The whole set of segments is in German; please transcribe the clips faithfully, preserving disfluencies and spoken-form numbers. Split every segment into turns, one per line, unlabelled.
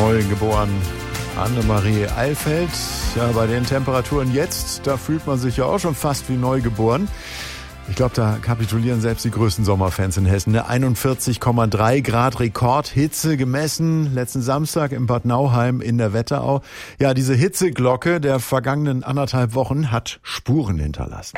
neu geboren Annemarie Eilfeld. Ja, bei den Temperaturen jetzt, da fühlt man sich ja auch schon fast wie neu geboren. Ich glaube, da kapitulieren selbst die größten Sommerfans in Hessen. Ne? einundvierzig Komma drei Grad Rekordhitze gemessen letzten Samstag in Bad Nauheim in der Wetterau. Ja, diese Hitzeglocke der vergangenen anderthalb Wochen hat Spuren hinterlassen.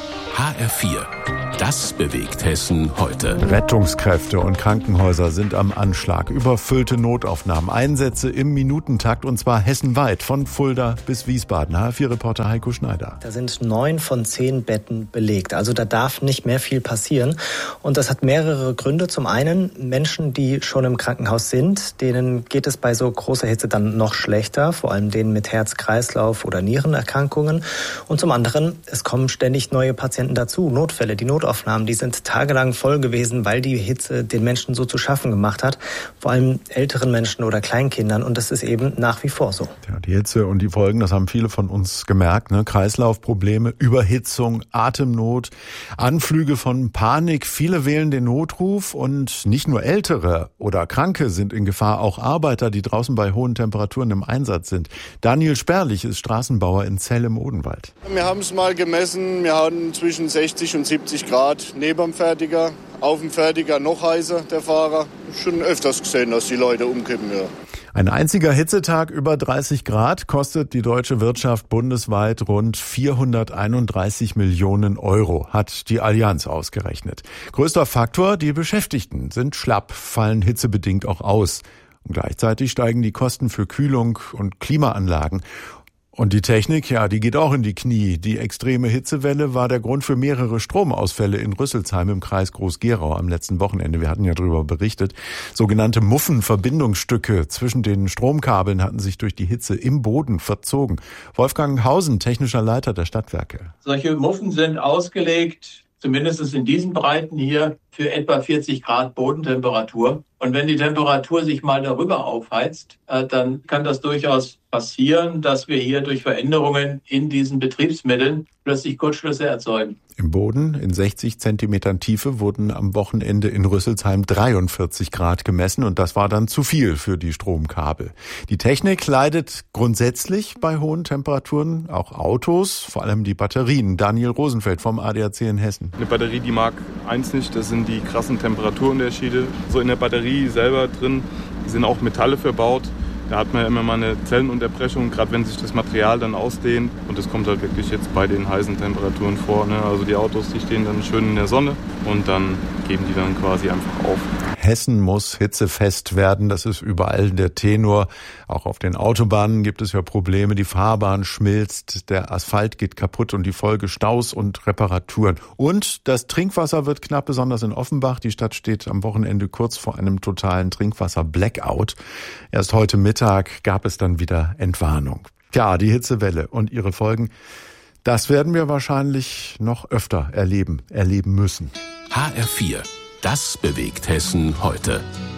H R vier. Das bewegt Hessen heute.
Rettungskräfte und Krankenhäuser sind am Anschlag. Überfüllte Notaufnahmen, Einsätze im Minutentakt und zwar hessenweit von Fulda bis Wiesbaden. H R vier Reporter Heiko Schneider.
Da sind neun von zehn Betten belegt. Also da darf nicht mehr viel passieren. Und das hat mehrere Gründe. Zum einen Menschen, die schon im Krankenhaus sind, denen geht es bei so großer Hitze dann noch schlechter. Vor allem denen mit Herz-Kreislauf- oder Nierenerkrankungen. Und zum anderen, es kommen ständig neue Patienten dazu. Notfälle, die Notaufnahmen. Aufnahmen, die sind tagelang voll gewesen, weil die Hitze den Menschen so zu schaffen gemacht hat. Vor allem älteren Menschen oder Kleinkindern. Und das ist eben nach wie vor so.
Ja, die Hitze und die Folgen, das haben viele von uns gemerkt. Ne? Kreislaufprobleme, Überhitzung, Atemnot, Anflüge von Panik. Viele wählen den Notruf und nicht nur Ältere oder Kranke sind in Gefahr, auch Arbeiter, die draußen bei hohen Temperaturen im Einsatz sind. Daniel Sperlich ist Straßenbauer in Zell im Odenwald.
Wir haben es mal gemessen. Wir hatten zwischen sechzig und siebzig Grad neben dem Fertiger, auf dem Fertiger noch heißer, der Fahrer. Schon öfters gesehen, dass die Leute umkippen, ja.
Ein einziger Hitzetag über dreißig Grad kostet die deutsche Wirtschaft bundesweit rund vierhunderteinunddreißig Millionen Euro, hat die Allianz ausgerechnet. Größter Faktor, die Beschäftigten sind schlapp, fallen hitzebedingt auch aus. Und gleichzeitig steigen die Kosten für Kühlung und Klimaanlagen. Und die Technik, ja, die geht auch in die Knie. Die extreme Hitzewelle war der Grund für mehrere Stromausfälle in Rüsselsheim im Kreis Groß-Gerau am letzten Wochenende. Wir hatten ja darüber berichtet. Sogenannte Muffenverbindungsstücke zwischen den Stromkabeln hatten sich durch die Hitze im Boden verzogen. Wolfgang Hausen, technischer Leiter der Stadtwerke.
Solche Muffen sind ausgelegt, zumindest in diesen Breiten hier, für etwa vierzig Grad Bodentemperatur. Und wenn die Temperatur sich mal darüber aufheizt, dann kann das durchaus passieren, dass wir hier durch Veränderungen in diesen Betriebsmitteln plötzlich Kurzschlüsse erzeugen.
Im Boden in sechzig Zentimetern Tiefe wurden am Wochenende in Rüsselsheim dreiundvierzig Grad gemessen und das war dann zu viel für die Stromkabel. Die Technik leidet grundsätzlich bei hohen Temperaturen, auch Autos, vor allem die Batterien. Daniel Rosenfeld vom A D A C in Hessen.
Eine Batterie, die mag eins nicht, das sind die krassen Temperaturunterschiede. So in der Batterie selber drin sind auch Metalle verbaut. Da hat man ja immer mal eine Zellenunterbrechung, gerade wenn sich das Material dann ausdehnt. Und das kommt halt wirklich jetzt bei den heißen Temperaturen vor. Ne? Also die Autos, die stehen dann schön in der Sonne und dann geben die dann quasi einfach auf.
Hessen muss hitzefest werden, das ist überall der Tenor. Auch auf den Autobahnen gibt es ja Probleme. Die Fahrbahn schmilzt, der Asphalt geht kaputt und die Folge Staus und Reparaturen. Und das Trinkwasser wird knapp, besonders in Offenbach. Die Stadt steht am Wochenende kurz vor einem totalen Trinkwasser-Blackout. Erst heute Mittag gab es dann wieder Entwarnung. Ja, die Hitzewelle und ihre Folgen, das werden wir wahrscheinlich noch öfter erleben, erleben müssen.
H R vier. Das bewegt Hessen heute.